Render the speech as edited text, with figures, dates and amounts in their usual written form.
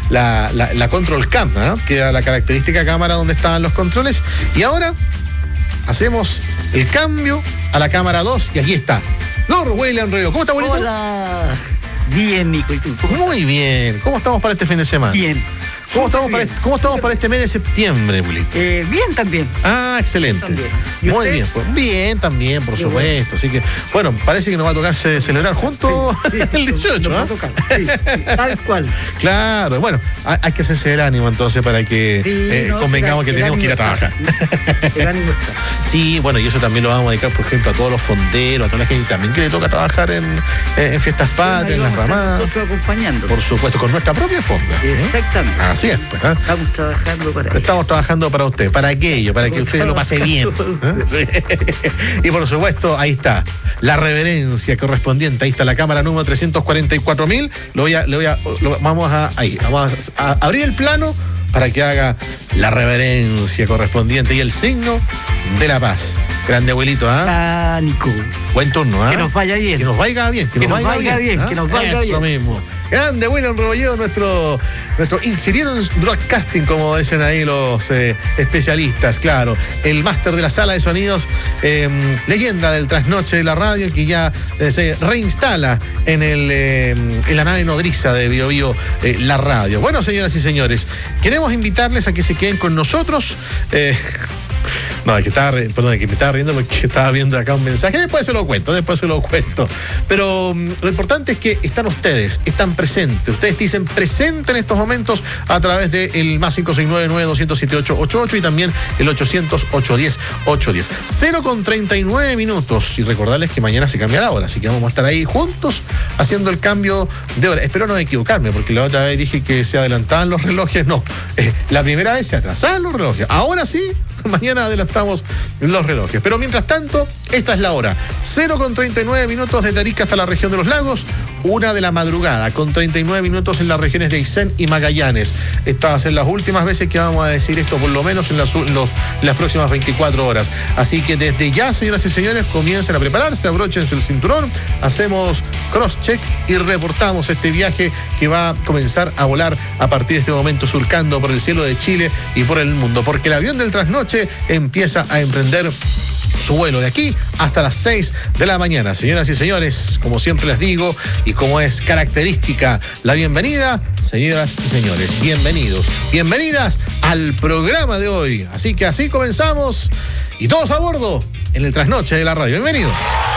la Control Cam, ¿eh? Que era la característica cámara donde estaban los controles. Y ahora hacemos el cambio a la cámara 2 y aquí está. Lord William Rego. ¿Cómo está, bonito? Hola. Bien, Nico. ¿Y tú? Muy bien. ¿Cómo estamos para este fin de semana? Bien. ¿Cómo estamos para este mes de septiembre, Wilito? Bien también. Ah, excelente. También. Muy bien. Pues, bien también, por supuesto. Bueno. Así que, bueno, parece que nos va a tocar celebrar juntos el 18, ¿no? Sí, tal cual. Claro, bueno, hay que hacerse el ánimo entonces para que convengamos que tenemos que ir a trabajar. El ánimo está. Sí, bueno, y eso también lo vamos a dedicar, por ejemplo, a todos los fonderos, a toda la gente también que le toca trabajar en fiestas patrias, en las ramadas. Nosotros acompañando. Por supuesto, con nuestra propia fonda. Exactamente. Así es, pues. ¿Eh? Estamos trabajando para Estamos trabajando para usted, para aquello, para que usted lo pase bien. ¿Eh? Sí. Y por supuesto, ahí está, la reverencia correspondiente. Ahí está la cámara número 344.000. Vamos a abrir el plano para que haga la reverencia correspondiente y el signo de la paz. Grande abuelito, ¿ah? Ah, Nico. Buen turno, ¿ah? Que nos vaya bien. Que nos vaya bien. Que nos vaya bien. ¿Ah? Que nos vaya bien. Eso mismo. Grande William Rebolledo, nuestro ingeniero en broadcasting, como dicen ahí los especialistas, claro. El máster de la sala de sonidos, leyenda del trasnoche de la radio, que ya se reinstala en la nave nodriza de Bio Bio, la radio. Bueno, señoras y señores, queremos invitarles a que se queden con nosotros. No, que me estaba riendo porque estaba viendo acá un mensaje. Después se lo cuento. Pero lo importante es que están ustedes, están presentes. Ustedes dicen presente en estos momentos a través del más 569-9207-888 y también el 800-810-810. 0:39 minutos. Y recordarles que mañana se cambia la hora, así que vamos a estar ahí juntos haciendo el cambio de hora. Espero no equivocarme, porque la otra vez dije que se adelantaban los relojes. No, la primera vez se atrasaban los relojes. Ahora sí, mañana adelantamos los relojes. Pero mientras tanto, esta es la hora. 0:39 minutos de Tarija hasta la región de los lagos. 1 de la madrugada, con 39 minutos en las regiones de Aysén y Magallanes. Estas van a ser las últimas veces que vamos a decir esto, por lo menos en las próximas 24 horas. Así que desde ya, señoras y señores, comiencen a prepararse, abróchense el cinturón, hacemos cross-check y reportamos este viaje que va a comenzar a volar a partir de este momento, surcando por el cielo de Chile y por el mundo. Porque el avión del trasnoche empieza a emprender su vuelo de aquí hasta las 6 de la mañana. Señoras y señores, como siempre les digo, y como es característica, la bienvenida, señoras y señores, bienvenidos, bienvenidas al programa de hoy. Así que así comenzamos, y todos a bordo en el trasnoche de la radio. Bienvenidos.